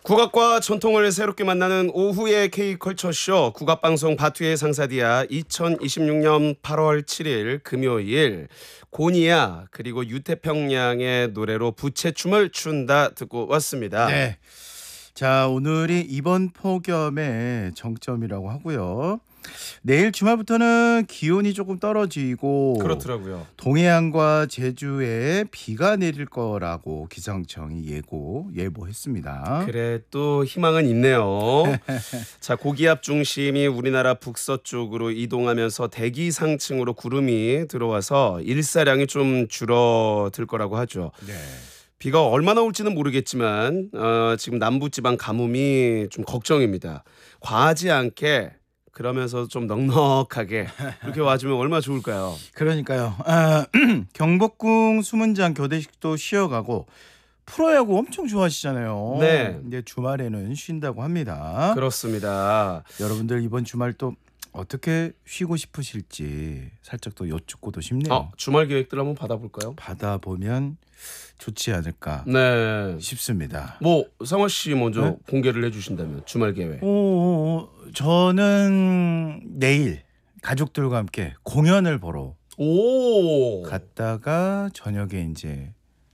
국악과 전통을 새롭게 만나는 오후의 K컬처쇼 국악방송 바투의 상사디아 2026년 8월 7일 금요일 고니아 그리고 유태평양의 노래로 부채춤을 춘다 듣고 왔습니다. 네. 자, 오늘이 이번 폭염의 정점이라고 하고요. 내일 주말부터는 기온이 조금 떨어지고 그렇더라고요. 동해안과 제주에 비가 내릴 거라고 기상청이 예보했습니다. 그래 또 희망은 있네요. 자, 고기압 중심이 우리나라 북서쪽으로 이동하면서 대기 상층으로 구름이 들어와서 일사량이 좀 줄어들 거라고 하죠. 네. 비가 얼마나 올지는 모르겠지만 지금 남부지방 가뭄이 좀 걱정입니다. 과하지 않게 그러면서 좀 넉넉하게 이렇게 와주면 얼마나 좋을까요? 그러니까요. 경복궁 수문장 교대식도 쉬어가고 프로야구 엄청 좋아하시잖아요. 네. 이제 주말에는 쉰다고 합니다. 그렇습니다. 여러분들 이번 주말 또 어떻게 쉬고 싶으실지 살짝 또 여쭙고도 싶네요. 주말 계획들 한번 받아볼까요? 받아보면 좋지 않을까 네. 싶습니다. 뭐 상화 씨 먼저 네? 공개를 해주신다면 주말 계획. 저는 내일 가족들과 함께 공연을 보러 오. 갔다가 저녁에 이제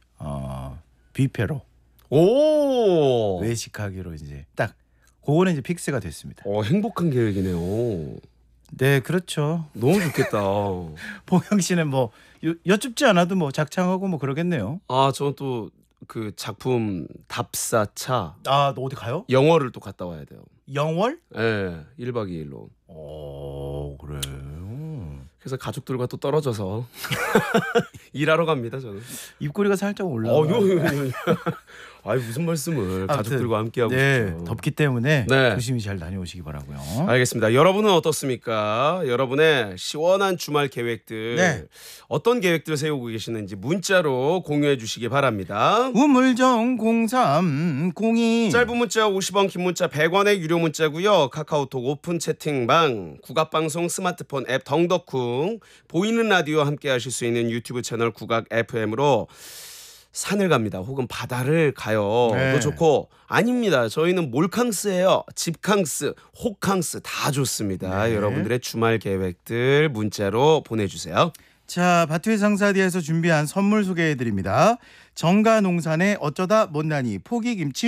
뷔페로 오. 외식하기로 이제 딱 그거는 이제 픽스가 됐습니다. 행복한 계획이네요. 네, 그렇죠. 너무 좋겠다. 보경 씨는 뭐 여쭙지 않아도 뭐 작창하고 뭐 그러겠네요. 저는 또 그 작품 답사차 너 어디 가요? 영월을 또 갔다 와야 돼요. 영월? 네, 1박 2일로. 그래. 그래서 가족들과 또 떨어져서 일하러 갑니다, 저는. 입꼬리가 살짝 올라가. 아이 무슨 말씀을 아무튼, 가족들과 함께 하고 네, 싶죠. 덥기 때문에 네. 조심히 잘 다녀오시기 바라고요. 알겠습니다. 여러분은 어떻습니까? 여러분의 시원한 주말 계획들 네. 어떤 계획들 세우고 계시는지 문자로 공유해 주시기 바랍니다. 우물정 0302 짧은 문자 50원, 긴 문자 100원의 유료 문자고요. 카카오톡 오픈 채팅방, 국악방송 스마트폰 앱 덩덕쿵, 보이는 라디오 함께 하실 수 있는 유튜브 채널 국악 FM으로 산을 갑니다. 혹은 바다를 가요. 네. 또 좋고 아닙니다. 저희는 몰캉스예요. 집캉스, 호캉스 다 좋습니다. 네. 여러분들의 주말 계획들 문자로 보내주세요. 자, 바투의 상사디에서 준비한 선물 소개해드립니다. 정가농산의 어쩌다 못난이 포기김치